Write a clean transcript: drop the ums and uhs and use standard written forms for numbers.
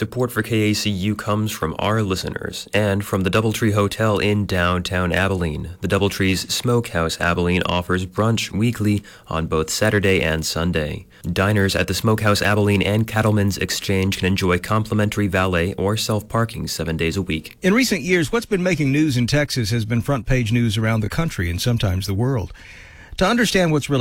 Support for KACU comes from our listeners and from the Doubletree Hotel in downtown Abilene. The Doubletree's Smokehouse Abilene offers brunch weekly on both Saturday and Sunday. Diners at the Smokehouse Abilene and Cattleman's Exchange can enjoy complimentary valet or self-parking 7 days a week. In recent years, what's been making news in Texas has been front-page news around the country and sometimes the world. To understand what's really